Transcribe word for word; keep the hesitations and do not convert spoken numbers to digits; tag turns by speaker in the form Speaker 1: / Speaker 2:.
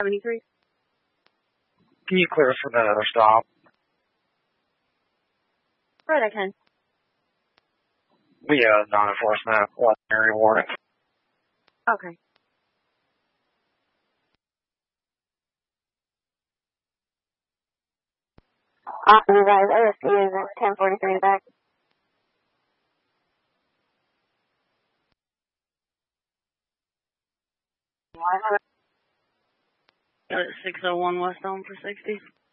Speaker 1: seventy-three.
Speaker 2: Can you clear us for that other stop?
Speaker 1: Right, I can.
Speaker 2: We have non-enforcement, one area warrant.
Speaker 1: Okay.
Speaker 3: Awesome, you guys. O S C is at ten forty-three back.
Speaker 1: six oh one West Elm for sixty.